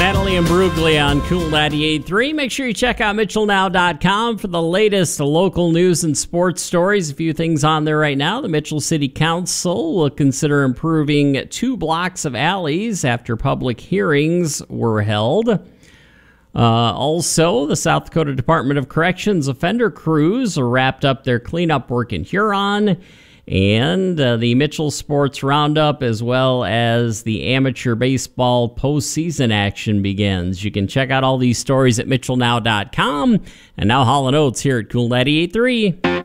Natalie and Bruglia on Cool 98.3. Make sure you check out MitchellNow.com for the latest local news and sports stories. A few things on there right now. The Mitchell City Council will consider improving 2 blocks of alleys after public hearings were held. Also, the South Dakota Department of Corrections offender crews wrapped up their cleanup work in Huron. And the Mitchell Sports Roundup, as well as the amateur baseball postseason action begins. You can check out all these stories at MitchellNow.com. And now Hall & Oates here at Cool 98.3.